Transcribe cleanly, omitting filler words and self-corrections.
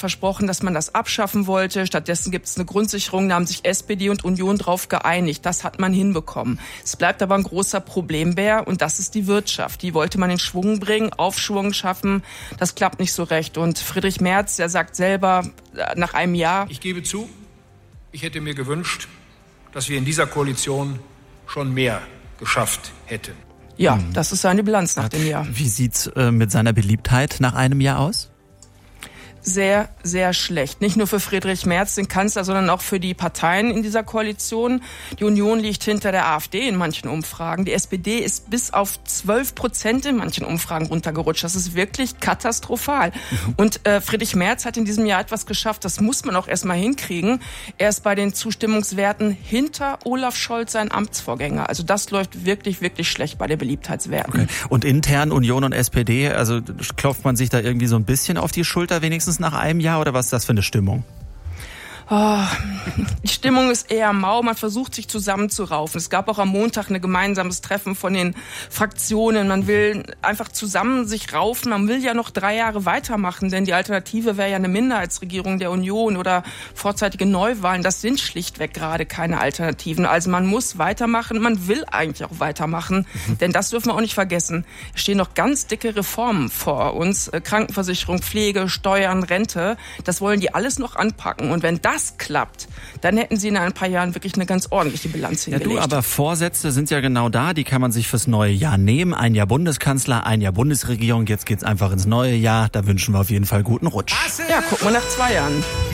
versprochen, dass man das abschaffen wollte. Stattdessen gibt es eine Grundsicherung, da haben sich SPD und Union drauf geeinigt. Das hat man hinbekommen. Es bleibt aber ein großer Problembär und das ist die Wirtschaft. Die wollte man in Schwung bringen, Aufschwung schaffen. Das klappt nicht so recht. Und Friedrich Merz, der sagt selber nach einem Jahr: Ich gebe zu, ich hätte mir gewünscht, dass wir in dieser Koalition schon mehr geschafft hätten. Ja, das ist seine Bilanz nach dem Jahr. Wie sieht's mit seiner Beliebtheit nach einem Jahr aus? Sehr, sehr schlecht. Nicht nur für Friedrich Merz, den Kanzler, sondern auch für die Parteien in dieser Koalition. Die Union liegt hinter der AfD in manchen Umfragen. Die SPD ist bis auf 12% in manchen Umfragen runtergerutscht. Das ist wirklich katastrophal. Und Friedrich Merz hat in diesem Jahr etwas geschafft, das muss man auch erstmal hinkriegen. Er ist bei den Zustimmungswerten hinter Olaf Scholz, sein Amtsvorgänger. Also das läuft wirklich, wirklich schlecht bei den Beliebtheitswerten. Okay. Und intern Union und SPD, also klopft man sich da irgendwie so ein bisschen auf die Schulter wenigstens nach einem Jahr, oder was ist das für eine Stimmung? Oh, die Stimmung ist eher mau. Man versucht, sich zusammenzuraufen. Es gab auch am Montag ein gemeinsames Treffen von den Fraktionen. Man will einfach zusammen sich raufen. Man will ja noch 3 Jahre weitermachen, denn die Alternative wäre ja eine Minderheitsregierung der Union oder vorzeitige Neuwahlen. Das sind schlichtweg gerade keine Alternativen. Also man muss weitermachen. Man will eigentlich auch weitermachen, denn das dürfen wir auch nicht vergessen. Es stehen noch ganz dicke Reformen vor uns. Krankenversicherung, Pflege, Steuern, Rente. Das wollen die alles noch anpacken. Und wenn das klappt, dann hätten sie in ein paar Jahren wirklich eine ganz ordentliche Bilanz hingelegt. Ja, aber Vorsätze sind ja genau da, die kann man sich fürs neue Jahr nehmen. Ein Jahr Bundeskanzler, ein Jahr Bundesregierung, jetzt geht's einfach ins neue Jahr. Da wünschen wir auf jeden Fall guten Rutsch. Ja, gucken wir nach 2 Jahren.